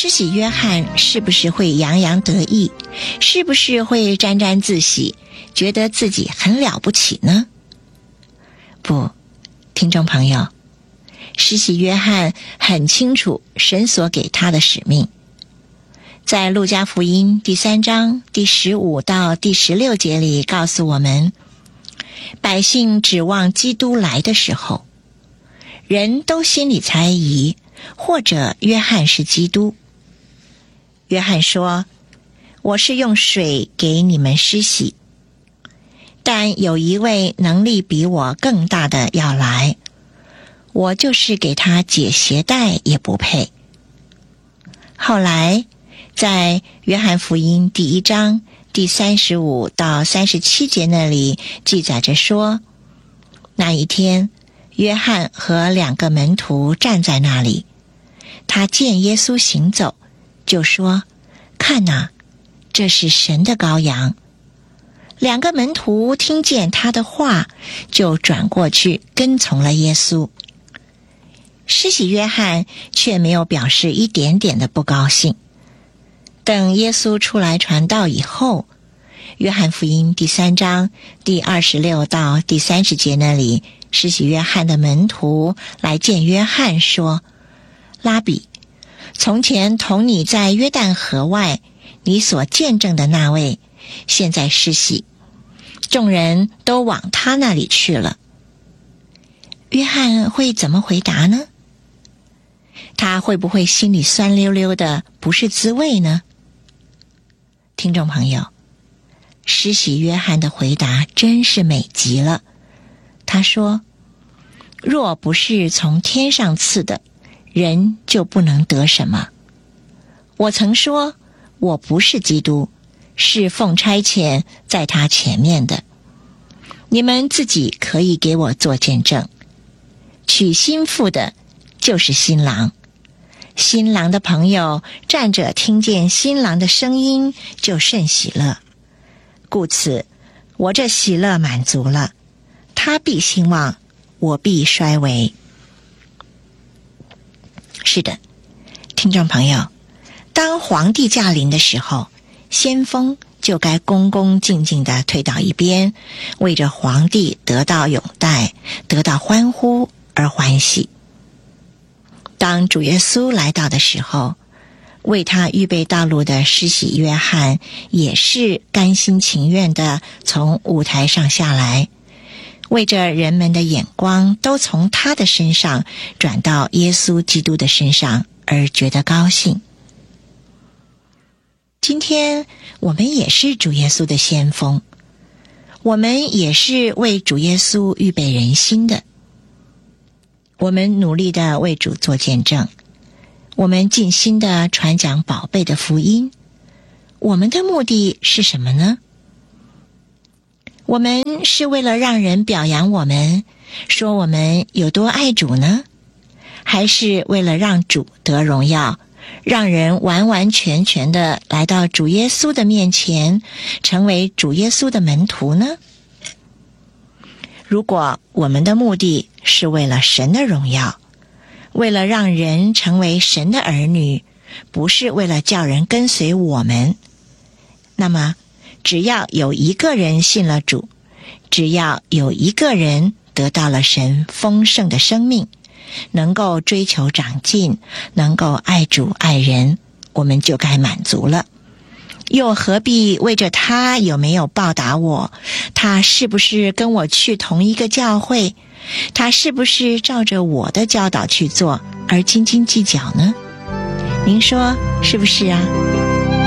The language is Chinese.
施洗约翰是不是会洋洋得意？是不是会沾沾自喜，觉得自己很了不起呢？不，听众朋友，施洗约翰很清楚神所给他的使命。在路加福音第3章第15到第16节里告诉我们，百姓指望基督来的时候，人都心里猜疑，或者约翰是基督。约翰说，我是用水给你们施洗，但有一位能力比我更大的要来，我就是给他解鞋带也不配。后来在约翰福音第1章第35到37节那里记载着说，那一天约翰和2个门徒站在那里，他见耶稣行走，就说，看哪，这是神的羔羊。2个门徒听见他的话，就转过去跟从了耶稣。施洗约翰却没有表示一点点的不高兴。等耶稣出来传道以后，约翰福音第3章第26到第30节那里，施洗约翰的门徒来见约翰说，拉比，从前同你在约旦河外你所见证的那位现在施洗，众人都往他那里去了。约翰会怎么回答呢？他会不会心里酸溜溜的不是滋味呢？听众朋友，施洗约翰的回答真是美极了。他说，若不是从天上赐的，人就不能得什么。我曾说，我不是基督，是奉差遣在他前面的。你们自己可以给我做见证。娶新妇的就是新郎，新郎的朋友站着听见新郎的声音，就甚喜乐。故此，我这喜乐满足了，他必兴旺，我必衰微。是的，听众朋友，当皇帝驾临的时候，先锋就该恭恭敬敬地退到一边，为着皇帝得到拥戴，得到欢呼而欢喜。当主耶稣来到的时候，为他预备道路的施洗约翰也是甘心情愿地从舞台上下来，为着人们的眼光都从他的身上转到耶稣基督的身上而觉得高兴。今天我们也是主耶稣的先锋，我们也是为主耶稣预备人心的。我们努力地为主做见证，我们尽心地传讲宝贝的福音。我们的目的是什么呢？我们是为了让人表扬我们，说我们有多爱主呢？还是为了让主得荣耀，让人完完全全地来到主耶稣的面前，成为主耶稣的门徒呢？如果我们的目的是为了神的荣耀，为了让人成为神的儿女，不是为了叫人跟随我们，那么只要有一个人信了主，只要有一个人得到了神丰盛的生命，能够追求长进，能够爱主爱人，我们就该满足了。又何必为着他有没有报答我，他是不是跟我去同一个教会，他是不是照着我的教导去做而斤斤计较呢？您说是不是啊？